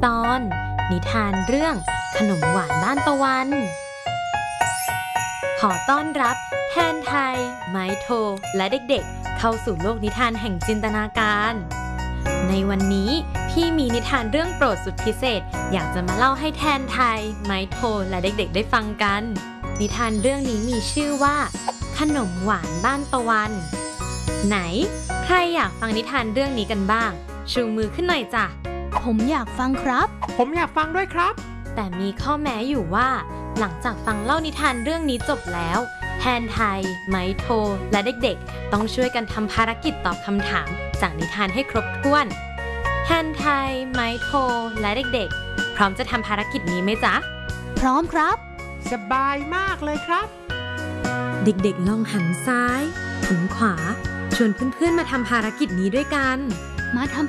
ตอนนิทานเรื่องขนมหวานบ้านตะวันขอต้อนรับแทนไทยไม้โทและเด็กๆเข้าสู่โลกนิทานแห่งจินตนาการในวันนี้พี่มีนิทานเรื่องโปรดสุดพิเศษอยากจะมาเล่าให้แทนไทยไม้โทและเด็กๆได้ฟังกันนิทานเรื่องนี้มีชื่อว่าขนมหวานบ้านตะวันไหนใครอยากฟังนิทานเรื่องนี้กันบ้างชูมือขึ้นหน่อยจ้ะผมอยากฟังครับผมอยากฟังด้วยครับแต่มีข้อแม้อยู่ว่าหลังจากฟังเล่านิทานเรื่องนี้จบแล้วแทนไทยไมโทและเด็กๆต้องช่วยกันทำภารกิจตอบคำถามจากนิทานให้ครบถ้วนแทนไทยไมโทและเด็กๆพร้อมจะทำภารกิจนี้ไหมจ๊ะพร้อมครับสบายมากเลยครับเด็กๆลองหันซ้ายหันขวาชวนเพื่อนๆมาทำภารกิจนี้ด้วยกันมาทำ